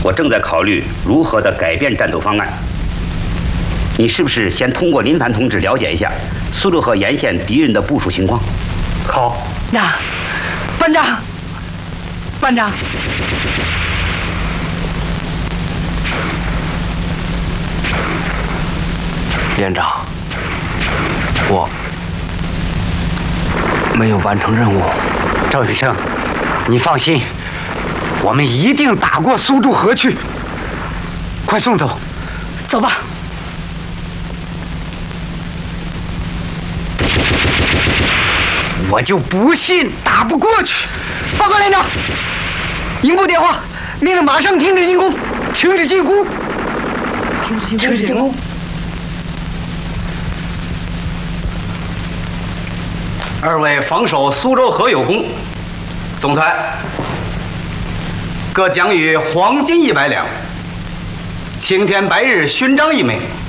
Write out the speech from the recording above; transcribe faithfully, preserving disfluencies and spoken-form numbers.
我正在考虑如何的改变战斗方案。你是不是先通过林凡同志了解一下苏州河沿线敌人的部署情况？ 好。 呀，班长，班长。 连长，我没有完成任务。 赵云生，你放心，我们一定打过苏州河去。快送走， 走吧。 我就不信打不过去。 报告连长，营部电话，命令马上停止进攻， 停止进攻， 停止进攻，停止进攻。 二位防守苏州河有功，总裁各奖予黄金一百两，青天白日勋章一枚。